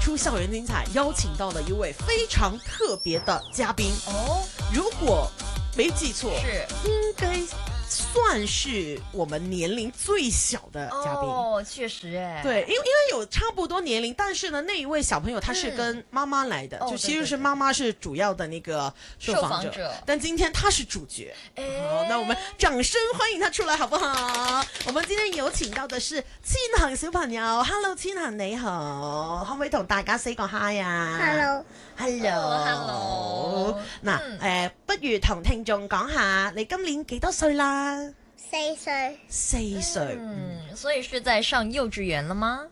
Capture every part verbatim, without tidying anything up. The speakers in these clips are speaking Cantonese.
出校園精彩，邀請到了一位非常特別的嘉賓哦。如果沒記錯，是應該算是我們年齡最小的嘉賓哦，確實哎， 對，因為因為有差不多年齡，但是呢，那一位小朋友他是跟媽媽來的，嗯、就其實是媽媽是主要的那個受訪者，者但今天他是主角。好，那我們掌聲歡迎他出來好不好？我們今天有請到的是千行小朋友 ，Hello 千行你好，可唔可以同大家 say 個 hi 啊 ？Hello，Hello，Hello。嗱，誒，不如同聽眾講下，你今年幾多歲啦？ 四歲， 四歲， 嗯，所以是在上幼稚園了嗎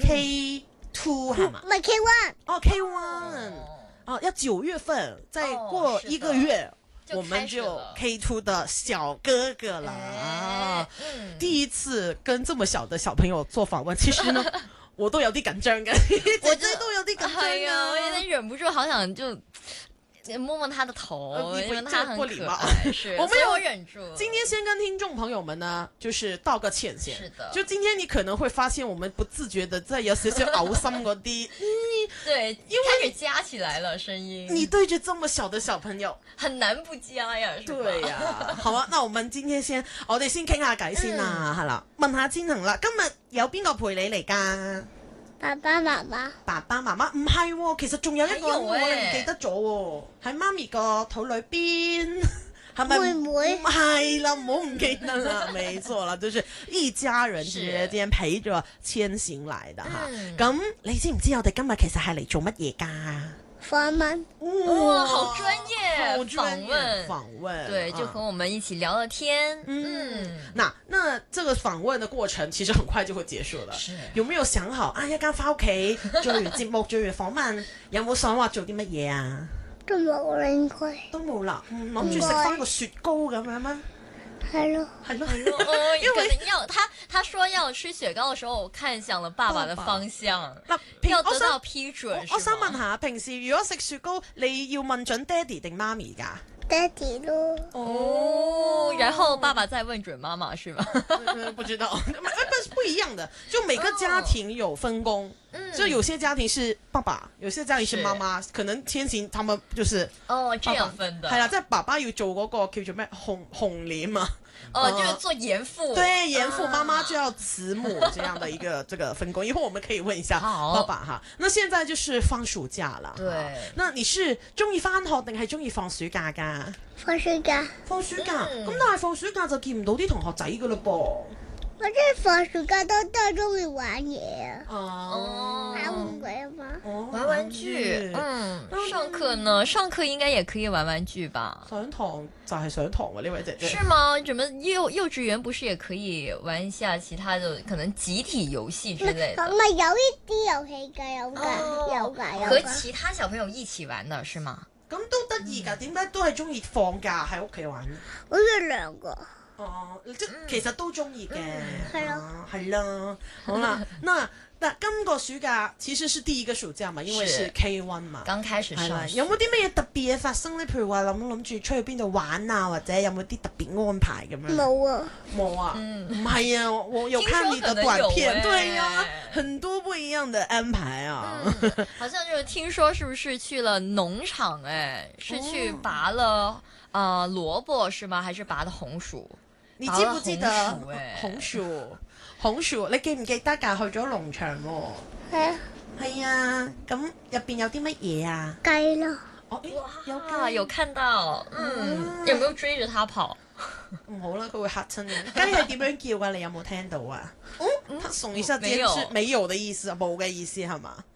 ？K two 係嘛？ 唔係 K one， 哦 K one， 哦，要九月份，再過一個月，我們就 K two 的小哥哥了啊！第一次跟這麼小的小朋友做訪問，其實呢，我都有啲緊張嘅，我真都有啲緊張啊！ 我有點忍不住，好想就。摸摸他的頭，因為他很可愛。是，我沒有忍住。 今天先跟聽眾朋友們呢，就是道個歉先。 是的。 就今天你可能會發現，我們不自覺的在有少少嘔心嗰啲。 對，因為開始加起來了聲音。 你對着這麼小的小朋友， 很難不加呀。 對呀。好啊，那我們今天先，我哋先傾下偈先啦，係啦。問下千行啦，今日有邊個陪你嚟噶？ 爸爸媽媽， 爸爸媽媽唔係喎，其實仲有一個我哋唔記得咗喎，喺媽咪個肚裏邊，係咪妹妹？ 係啦，唔好唔記得啦，沒錯啦，就是一家人直接今天陪着千行來的哈。咁、嗯、你知唔知我哋今日其實係嚟做乜嘢噶？ 訪問， 哇，好專業， 好專業，訪問，訪問， 對，就和我們一起聊了天。 嗯，那、嗯、那這個訪問的過程其實很快就會結束了。是，有沒有想好啊？一間翻屋企做完節目，做完訪問，有冇想話做啲乜嘢啊？ 都冇啦，應該都冇啦，諗住食翻個雪糕咁樣咩？ 係咯， 係咯， 係咯，哦，因為要他他說要吃雪糕的時候，我看向了爸爸的方向，嗱，要得到批准。 我想問下，平時如果食雪糕，你要問準爹哋定媽咪噶？ 爹哋咯。 哦，然後爸爸再問準媽媽是嗎？ 不知道，不不一樣的，就每個家庭有分工，就有些家庭是爸爸，有些家庭是媽媽，可能千行他們就是哦這樣分的， 係啦，即係爸爸要做嗰個叫做咩紅紅臉啊。 哦，就是做嚴父， 對，嚴父媽媽就要慈母這樣的一個這個分工。一會兒我們可以問一下爸爸哈。那現在就是放暑假了， 對。 那你是中意返學定係中意放暑假噶？ 放暑假。 放暑假，咁但係放暑假就見唔到啲同學仔噶嘞噃。 我真係放暑假都都中意玩嘢啊！ 哦， 玩玩具嘛， 玩玩具。嗯，上課呢？上課應該也可以玩玩具吧？ 上堂就係上堂喎，呢位姐姐。 是嗎？怎麼幼幼稚園不是也可以玩一下其他的可能集體遊戲之類的？ 唔係有一啲遊戲㗎，有㗎，有㗎，有。 和其他小朋友一起玩的是嗎？ 咁都得意㗎，點解都係中意放假喺屋企玩？ 好似兩個。 哦，即其實都中意嘅， 係咯， 係啦，好啦，那那今個暑假其實是第一個暑假嘛，因為是 K one 嘛， 剛開始上， 有冇啲咩特別嘢發生咧？譬如話諗諗住出去邊度玩啊，或者有冇啲特別安排咁樣？ 冇啊， 冇啊，唔係啊，我有看你的短片，對呀，很多不一樣的安排啊， 好像就是聽說是不是去了農場？哎，是去拔了啊蘿蔔是嗎？還是拔的紅薯？ 你知唔知得紅薯？紅薯，你記唔記得㗎？去咗農場喎。係啊。係啊，咁入邊有啲乜嘢啊？ 雞咯。 哦， 有雞，有看到。嗯。有冇有追着它跑？ 唔好啦，佢會嚇親人。雞係點樣叫㗎？你有冇聽到啊？嗯，他聳一下肩是沒有的意思，冇嘅意思係嘛？